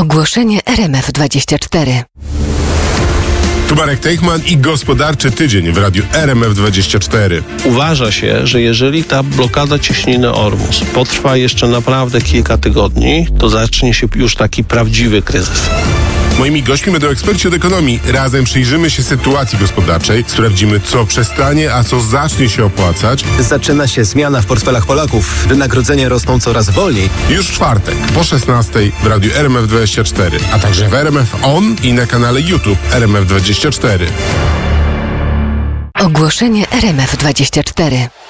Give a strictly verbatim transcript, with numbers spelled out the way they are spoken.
Ogłoszenie R M F dwadzieścia cztery. Tu Marek Teichman i Gospodarczy Tydzień w radiu R M F dwadzieścia cztery. Uważa się, że jeżeli ta blokada cieśniny Ormus potrwa jeszcze naprawdę kilka tygodni, to zacznie się już taki prawdziwy kryzys. Moimi gośćmi będą eksperci od ekonomii. Razem przyjrzymy się sytuacji gospodarczej, sprawdzimy, co przestanie, a co zacznie się opłacać. Zaczyna się zmiana w portfelach Polaków. Wynagrodzenia rosną coraz wolniej. Już w czwartek po szesnastej w radiu R M F dwadzieścia cztery, a także w R M F On i na kanale YouTube R M F dwadzieścia cztery. Ogłoszenie R M F dwadzieścia cztery.